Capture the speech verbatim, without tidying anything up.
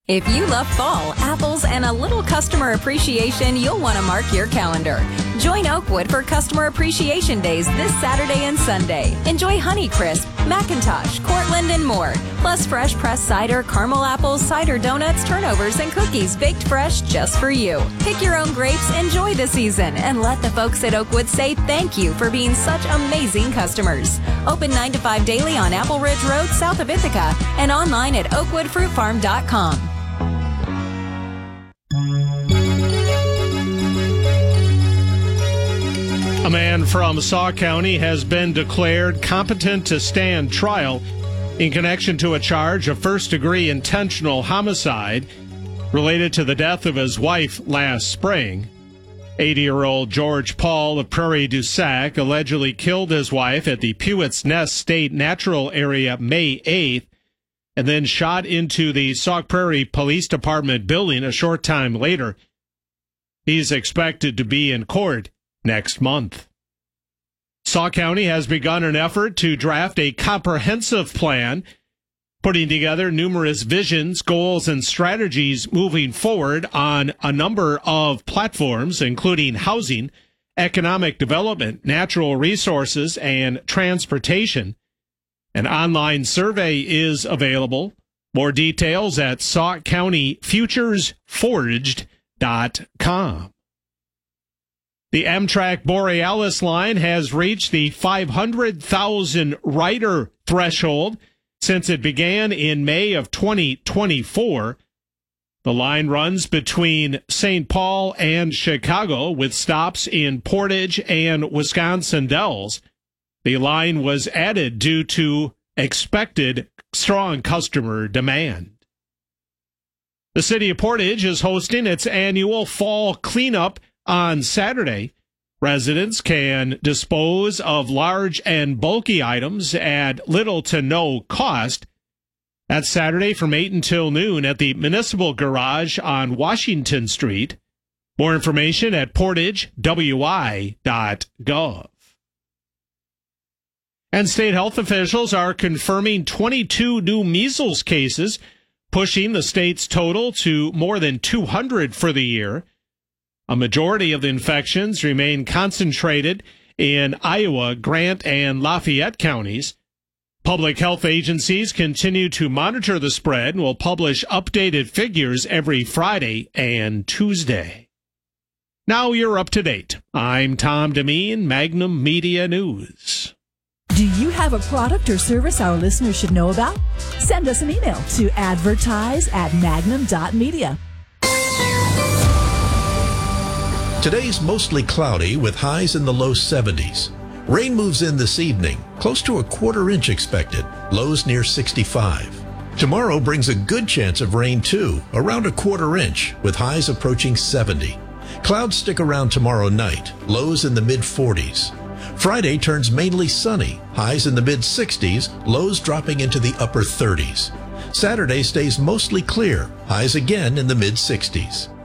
If you love fall, apples, and a little customer appreciation, you'll want to mark your calendar. Join Oakwood for Customer Appreciation Days this Saturday and Sunday. Enjoy Honeycrisp, McIntosh, Cortland, and more. Plus fresh pressed cider, caramel apples, cider donuts, turnovers, and cookies baked fresh just for you. Pick your own grapes, enjoy the season, and let the folks at Oakwood say thank you for being such amazing customers. Open nine to five daily on Apple Ridge Road, south of Ithaca, and online at oakwood fruit farm dot com. A man from Sauk County has been declared competent to stand trial in connection to a charge of first-degree intentional homicide related to the death of his wife last spring. eighty-year-old George Paul of Prairie du Sac allegedly killed his wife at the Pewett's Nest State Natural Area May eighth and then shot into the Sauk Prairie Police Department building a short time later. He's expected to be in court next month. Sauk County has begun an effort to draft a comprehensive plan, putting together numerous visions, goals, and strategies moving forward on a number of platforms, including housing, economic development, natural resources, and transportation. An online survey is available. More details at sauk county futures forged dot com. The Amtrak Borealis line has reached the five hundred thousand rider threshold since it began in May of twenty twenty-four. The line runs between Saint Paul and Chicago with stops in Portage and Wisconsin Dells. The line was added due to expected strong customer demand. The city of Portage is hosting its annual fall cleanup on Saturday. Residents can dispose of large and bulky items at little to no cost. That's Saturday from eight until noon at the Municipal Garage on Washington Street. More information at portage w i dot gov. And state health officials are confirming twenty-two new measles cases, pushing the state's total to more than two hundred for the year. A majority of the infections remain concentrated in Iowa, Grant, and Lafayette counties. Public health agencies continue to monitor the spread and will publish updated figures every Friday and Tuesday. Now you're up to date. I'm Tom Demeen, Magnum Media News. Do you have a product or service our listeners should know about? Send us an email to advertise at magnum dot media. Today's mostly cloudy with highs in the low seventies. Rain moves in this evening, close to a quarter inch expected, lows near sixty-five. Tomorrow brings a good chance of rain too, around a quarter inch, with highs approaching seventy. Clouds stick around tomorrow night, lows in the mid forties. Friday turns mainly sunny, highs in the mid sixties, lows dropping into the upper thirties. Saturday stays mostly clear, highs again in the mid sixties.